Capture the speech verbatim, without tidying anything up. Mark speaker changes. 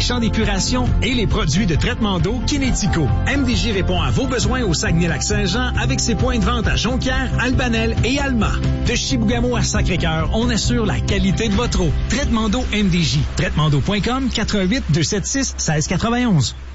Speaker 1: champs d'épuration et les produits de traitement d'eau Kinético. M D J répond à vos besoins au Saguenay-Lac-Saint-Jean avec ses points de vente à Jonquière, Albanel et Alma. De Chibougamau à Sacré-Cœur, on assure la qualité de votre eau. Traitement d'eau M D J. traitement d'eau point com, quatre un huit, deux sept six, un six neuf un.